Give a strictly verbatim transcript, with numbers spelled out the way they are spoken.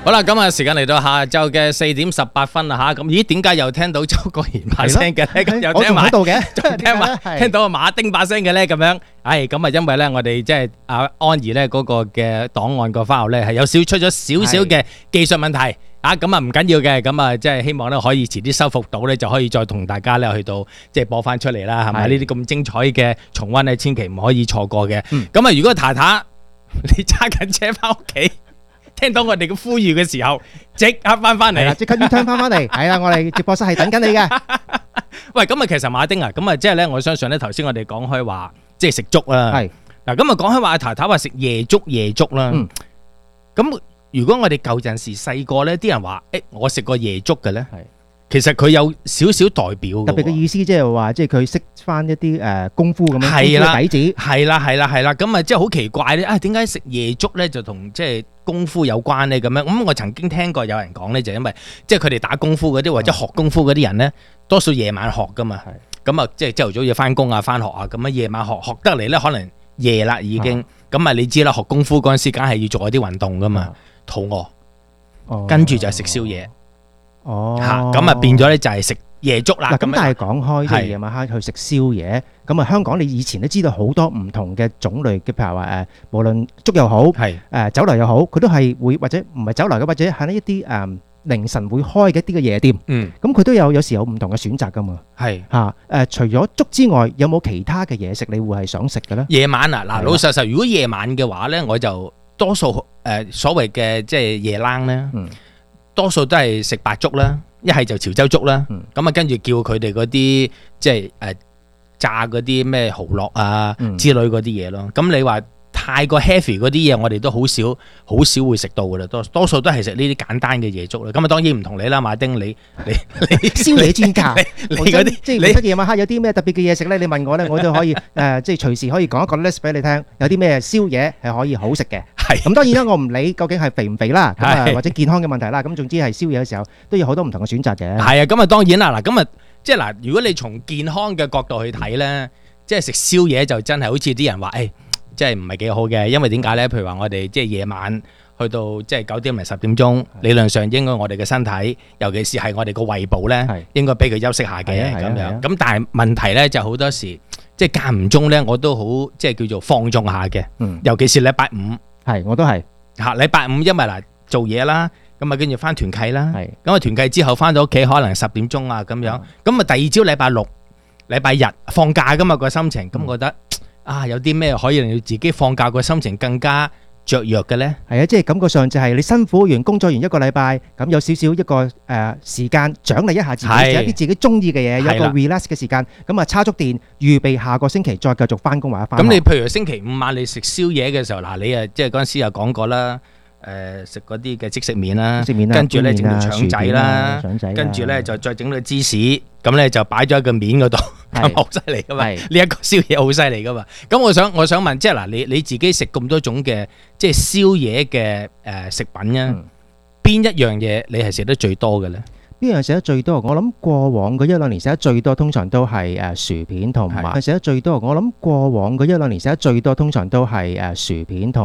好啦，咁啊，時間嚟到下晝嘅四點十八分啦吓，咁咦，點解又聽到周國賢把聲嘅咧？咁又聽埋， 我仲喺度嘅， 仲聽埋，聽到阿馬丁把聲嘅咧，咁樣，唉，咁啊，因為咧，我哋即係阿安怡咧嗰個嘅檔案個 file 咧係有少出咗少少嘅技術問題啊，咁啊唔緊要嘅，咁啊即係希望咧可以遲啲修復到咧，就可以再同大家咧去到即係播翻出嚟啦，係咪？呢啲咁精彩嘅重溫咧，千祈唔可以錯過嘅。咁啊，如果太太你揸緊車翻屋企，聽到我哋嘅呼籲嘅時候，即刻翻翻嚟， 即刻 U-turn 翻翻嚟，係啦，我哋直播室係等緊你嘅。 喂，咁啊，其實馬丁啊，咁啊，即係咧，我相信咧，頭先我哋講開話，即係食粥啦。 係嗱，咁啊，講開話，阿太太話食夜粥夜粥啦。嗯。咁如果我哋舊陣時細個咧，啲人話，誒，我食過夜粥嘅咧，係。其實佢有少少代表， 特別嘅意思，即係話，即係佢識翻一啲誒功夫咁樣， 係啦， 底子， 係啦，係啦，係啦，咁啊，即係好奇怪咧，啊，點解食夜粥咧就同即係功夫有關咧？咁樣，咁我曾經聽過有人講咧，就因為即係佢哋打功夫嗰啲或者學功夫嗰啲人咧，多數夜晚學噶嘛，咁啊，即係朝頭早要翻工啊、翻學啊，咁啊夜晚學學得嚟咧，可能夜啦已經，咁啊你知啦，學功夫嗰陣時，梗係要做一啲運動噶嘛，肚餓，跟住就係食宵夜。 哦， 吓咁啊，變咗咧就係食夜粥啦。 咁但係講開即係夜晚黑去食宵夜，咁啊香港你以前都知道好多唔同嘅種類嘅，譬如話誒，無論粥又好，係誒酒樓又好，佢都係會或者唔係酒樓嘅，或者係呢一啲誒凌晨會開嘅一啲嘅夜店。嗯，咁佢都有有時有唔同嘅選擇噶嘛。係吓誒，除咗粥之外，有冇其他嘅嘢食你會係想食嘅咧？夜晚啊，嗱老實實，如果夜晚嘅話咧，我就多數誒所謂嘅即係夜冷咧。嗯。多數都係食白粥啦，一係就潮州粥啦，咁啊跟住叫佢哋嗰啲即係誒炸嗰啲咩蠔烙啊之類嗰啲嘢咯。咁你話太過 heavy 嗰啲嘢，我哋都好少好少會食到噶啦，多多數都係食呢啲簡單嘅夜粥啦。咁啊當然唔同你啦，馬丁你你你宵夜專家， 你嗰啲即係你夜晚黑有啲咩特別嘅嘢食咧？你問我咧，我都可以誒，即係隨時可以講一個 list 俾你聽，有啲咩宵夜係可以好食嘅。係咁當然啦，我唔理究竟係肥唔肥啦，咁啊或者健康嘅問題啦，咁總之係宵夜嘅時候都有好多唔同嘅選擇嘅。係啊， 咁啊當然啦，嗱咁啊即係嗱，如果你從健康嘅角度去睇咧，即係食宵夜就真係好似啲人話誒。即係唔係幾好嘅，因為點解咧？譬如話我哋即係夜晚去到即係九點零十點鐘，理論上應該我哋嘅身體，尤其是係我哋個胃部咧，應該俾佢休息下嘅咁樣。咁但係問題咧就好多時，即係間唔中咧，我都好即係叫做放縱下嘅。嗯，尤其是禮拜五，係我都係嚇禮拜五，因為嗱做嘢啦，咁啊跟住翻團契啦，咁啊團契之後翻到屋企可能十點鐘啊咁樣，咁啊第二朝禮拜六、禮拜日放假噶嘛個心情，咁覺得。啊，有啲咩可以令到自己放假個心情更加雀躍嘅咧？係啊，即係感覺上就係你辛苦完工作完一個禮拜，咁有少少一個誒時間獎勵一下自己，有一啲自己中意嘅嘢，有一個 relax 嘅時間，咁啊叉足電，預備下個星期再繼續翻工或者翻學。咁你譬如星期五晚你食宵夜嘅時候，嗱你啊即係嗰陣時又講過啦。誒食嗰啲嘅即食麵啦，跟住咧整條腸仔啦，跟住咧就再整到芝士，咁咧就擺咗喺個面嗰度，咁好犀利噶嘛！呢一個宵夜好犀利噶嘛！咁我想我想問，即係嗱，你你自己食咁多種嘅即係宵夜嘅誒食品啊，邊一樣嘢你係食得最多嘅咧？邊樣食得最多？我諗過往嗰一兩年食得最多，通常都係誒薯片同埋食得最多。我諗過往嗰一兩年食得最多，通常都係誒薯片同。